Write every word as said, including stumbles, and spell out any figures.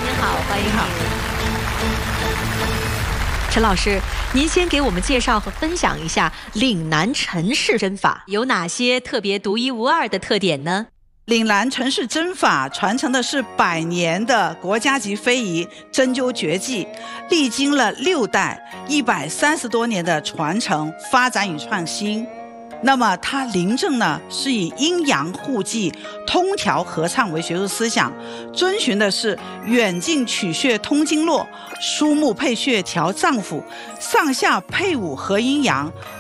您好，欢迎你。陈老师，您先给我们介绍和分享一下岭南陈氏针法有哪些特别独一无二的特点呢？ 岭南陈氏针法传承的是百年的国家级非遗针灸绝技，历经了六代一百三十多年的传承、发展与创新。那么它临证呢，是以阴阳互济、通调合畅为学术思想，遵循的是远近取穴通经络、疏木配穴调脏腑、上下配伍合阴阳、